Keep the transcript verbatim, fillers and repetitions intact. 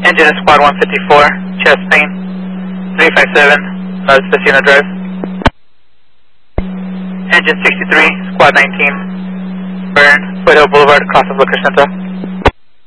Engine is Squad one fifty-four, chest pain, three five seven, North Vecino Drive. Engine sixty-three, Squad nineteen, burn, Foothill Boulevard, across of La Crescenta.